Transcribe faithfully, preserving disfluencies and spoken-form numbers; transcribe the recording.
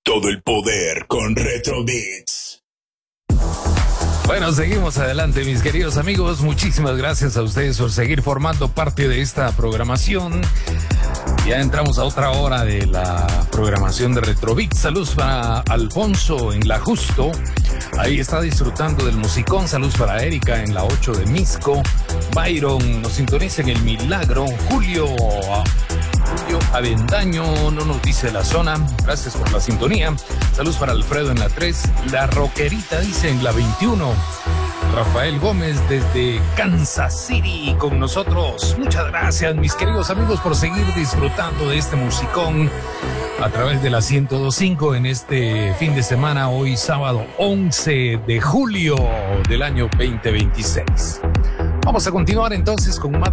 Todo el poder con Retro Beats. Bueno, seguimos adelante, mis queridos amigos. Muchísimas gracias a ustedes por seguir formando parte de esta programación. Ya entramos a otra hora de la programación de Retro Beats. Saludos para Alfonso en La Justo. Ahí está disfrutando del musicón. Saludos para Erika en la ocho de Misco. Byron nos sintoniza en El Milagro. Julio... Julio Avendaño no nos dice la zona. Gracias por la sintonía. Saludos para Alfredo en la tres. La Roquerita dice en la veintiuno. Rafael Gómez desde Kansas City con nosotros. Muchas gracias, mis queridos amigos, por seguir disfrutando de este musicón a través de la ciento dos punto cinco en este fin de semana, hoy sábado once de julio del año veinte veintiséis. Vamos a continuar entonces con más